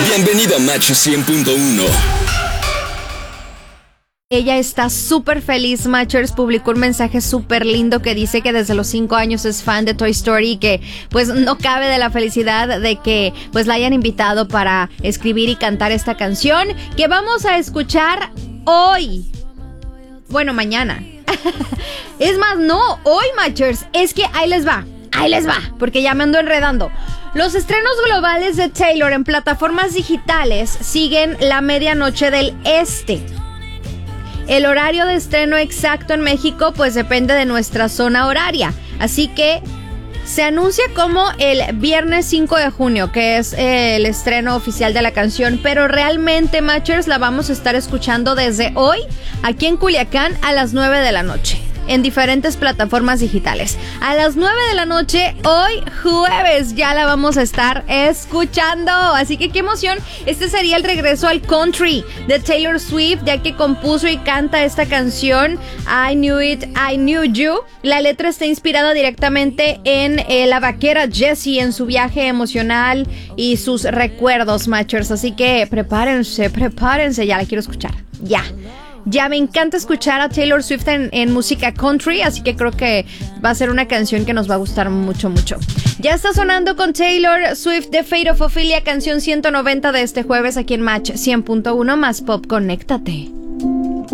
Bienvenido a Match 100.1. Ella está súper feliz, Matchers. Publicó un mensaje súper lindo que dice que desde los 5 años es fan de Toy Story y que pues no cabe de la felicidad de que pues la hayan invitado para escribir y cantar esta canción que vamos a escuchar hoy. Bueno, mañana. Es más, no, hoy, Matchers. Es que ahí les va, porque ya me ando enredando. Los estrenos globales de Taylor en plataformas digitales siguen la medianoche del este. El horario de estreno exacto en México pues depende de nuestra zona horaria. Así que se anuncia como el viernes 5 de junio, que es el estreno oficial de la canción. Pero realmente, Matchers, la vamos a estar escuchando desde hoy aquí en Culiacán a las 9 de la noche. En diferentes plataformas digitales. A las 9 de la noche, hoy jueves, ya la vamos a estar escuchando. Así que qué emoción. Este sería el regreso al country de Taylor Swift, ya que compuso y canta esta canción I Knew It, I Knew You. La letra está inspirada directamente en la vaquera Jessie, en su viaje emocional y sus recuerdos, Matchers. Así que prepárense, ya la quiero escuchar. Ya me encanta escuchar a Taylor Swift en música country, así que creo que va a ser una canción que nos va a gustar mucho, mucho. Ya está sonando con Taylor Swift, The Fate of Ophelia, canción 190 de este jueves aquí en Match 100.1 más Pop. Conéctate.